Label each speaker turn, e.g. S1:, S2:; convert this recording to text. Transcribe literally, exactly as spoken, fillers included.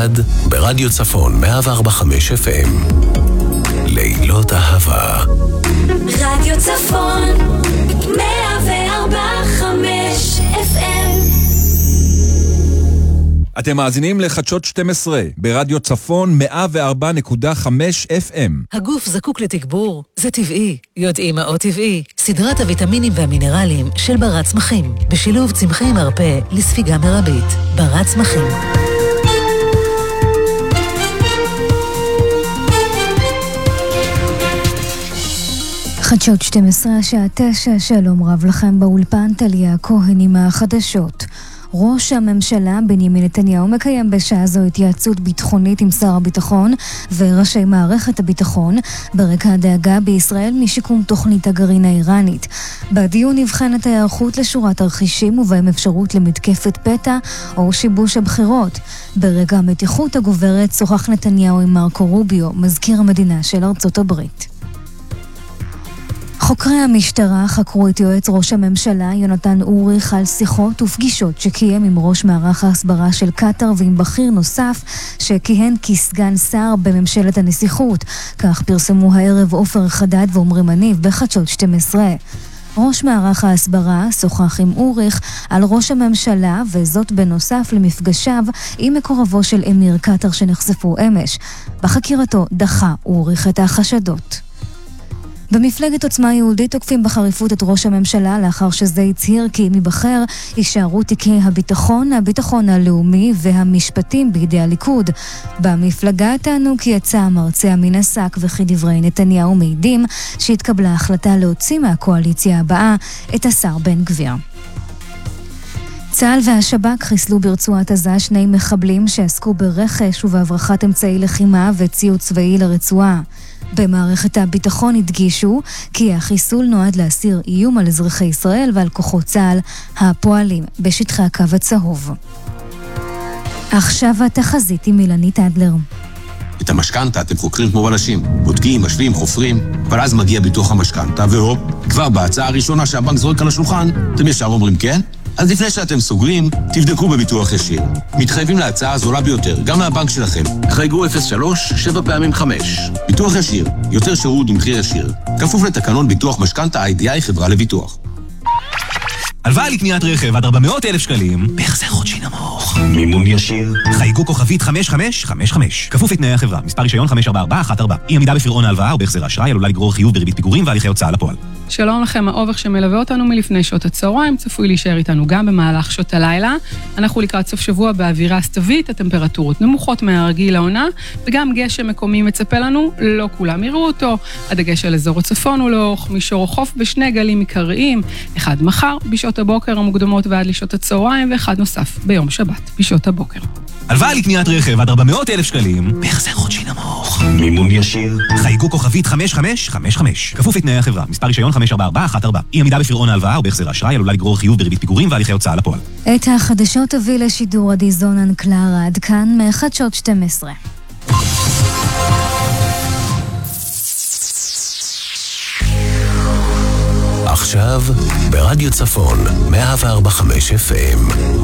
S1: אחד ברדיו צפון מאה וארבע נקודה חמש אף אם. לילות אהבה.
S2: רדיו צפון מאה וארבע נקודה חמש אף אם.
S3: אתם מאזינים לחדשות שתים עשרה ברדיו צפון מאה וארבע נקודה חמש אף אם.
S4: הגוף זקוק לתגבור, זה טבעי. יודעים מה טבעי? סדרת הוויטמינים והמינרלים של ברת צמחים, בשילוב צמחי מרפא לספיגה מרבית. ברת צמחים.
S5: חדשות שתים עשרה, השעה תשע, שלום רב לכם באולפן, טליה כהן עם החדשות. ראש הממשלה בנימין נתניהו מקיים בשעה זו התייעצות ביטחונית עם שר הביטחון וראשי מערכת הביטחון ברקע הדאגה בישראל משיקום תוכנית הגרעין האיראנית. בדיון נבחנת ההיערכות לשורת תרחישים ובהם אפשרות למתקפת פתע או שיבוש הבחירות. ברקע המתיחות הגוברת שוחח נתניהו עם מרקו רוביו, מזכיר המדינה של ארצות הברית. חוקרי המשטרה חקרו את יועץ ראש הממשלה יונתן אוריך על שיחות ופגישות שקיים עם ראש מערך ההסברה של קטר ועם בכיר נוסף שכיהן כסגן שר בממשלת הנסיכות. כך פרסמו הערב עופר חדד ועומרי מניב בחדשות שתים עשרה. ראש מערך ההסברה שוחח עם אוריך על ראש הממשלה, וזאת בנוסף למפגשיו עם מקורבו של אמיר קטר שנחשפו אמש. בחקירתו דחה אוריך את החשדות. במפלגת עוצמה יהודית תוקפים בחריפות את ראש הממשלה לאחר שזה הצהיר כי אם ייבחר יישארו תיקי הביטחון, הביטחון הלאומי והמשפטים בידי הליכוד. במפלגה טענו כי יצא המרצע מן השק וכי דברי נתניהו מעידים שהתקבלה החלטה להוציא מהקואליציה הבאה את השר בן גביר. צה"ל והשב"כ חיסלו ברצועת עזה שני מחבלים שעסקו ברכש ובהברחת אמצעי לחימה וציוד צבאי לרצועה. במערכת הביטחון הדגישו כי החיסול נועד להסיר איום על אזרחי ישראל ועל כוחות צה"ל הפועלים בשטחי הקו הצהוב. עכשיו התחזית עם אילנית אדלר.
S6: את המשכנתה אתם חוקרים כמו בלשים, בודקים, משווים, חופרים, אבל אז מגיע ביטוח המשכנתה, והופ, כבר בהצעה הראשונה שהבנק זורק על השולחן, אתם ישר אומרים כן? אז לפני שאתם סוגרים, תבדקו בביטוח ישיר. מתחייבים להצעה הזולה ביותר, גם מהבנק שלכם. חייגו אפס שלוש שבע פעמים חמש. ביטוח ישיר, יותר שירות במחיר ישיר. כפוף לתקנון ביטוח משכנתה איי די איי חברה לביטוח.
S7: הלוואה לקניית רכב עד ארבע מאות אלף שקלים, בהחזר חודשי נמוך.
S6: מימון ישיר.
S7: חייגו כוכבית חמש חמש חמש חמש. כפוף לתנאי החברה, מספר רישיון חמש ארבע ארבע אחת ארבע. אי עמידה בפירעון ההלוואה או בהחזר האשראי עלולה לגרור חיוב בריבית פיגורים והליכי הוצאה לפועל.
S8: שלום לכם, האובך שמלווה אותנו מלפני שעות הצהריים, צפוי להישאר איתנו גם במהלך שעות הלילה. אנחנו לקראת סוף שבוע באווירה סתווית, הטמפרטורות נמוכות מהרגיל לעונה, וגם גשם מקומי מצפה לנו, לא כולם יראו אותו. הדגש על אזור הצפון ולאורך מישור החוף בשני גלים עיקריים, אחד מחר בשעות הבוקר המוקדמות ועד לשעות הצהריים, ואחד נוסף ביום שבת בשעות הבוקר.
S7: הלוואה לקניית רכב עד ארבע מאות אלף שקלים, בהחזר חודשי נמוך.
S6: מימון ישיר.
S7: חייגו כוכבית חמש חמש חמש חמש. כפוף לתנאי החברה, מספר רישיון חמש ארבע ארבע אחת ארבע. אי עמידה בפירעון ההלוואה או בהחזר האשראי עלולה לגרור חיוב בריבית פיגורים והליכי הוצאה לפועל.
S5: את החדשות הביא לשידור עדי זונן קלרה, עד כאן מחדשות שתים עשרה.
S1: עכשיו ברדיו צפון מאה וארבע נקודה חמש אף אם.